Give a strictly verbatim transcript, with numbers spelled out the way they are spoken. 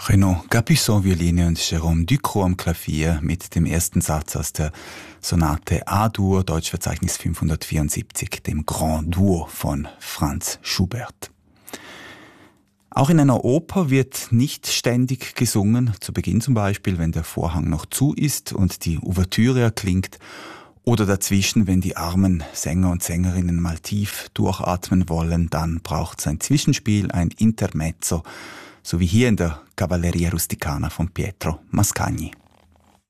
Renaud Capuçon Violine und Jérôme Ducrot am Klavier mit dem ersten Satz aus der Sonate A-Dur, Deutschverzeichnis fünfhundertvierundsiebzig, dem Grand Duo von Franz Schubert. Auch in einer Oper wird nicht ständig gesungen, zu Beginn zum Beispiel, wenn der Vorhang noch zu ist und die Ouvertüre erklingt, oder dazwischen, wenn die armen Sänger und Sängerinnen mal tief durchatmen wollen, dann braucht es ein Zwischenspiel, ein Intermezzo, so wie hier in der Cavalleria Rusticana von Pietro Mascagni.